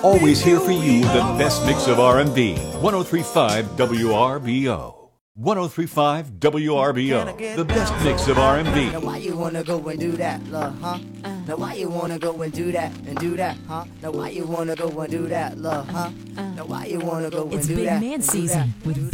Always here for you with the best mix of R&B. 103.5 WRBO. 103.5 WRBO. The best mix of R&B. Now why you wanna go and do that, love, huh? Now why you wanna go and do that, huh? Now why you wanna go and do that, love, huh? Now why you wanna go and It's do Big that, Man season with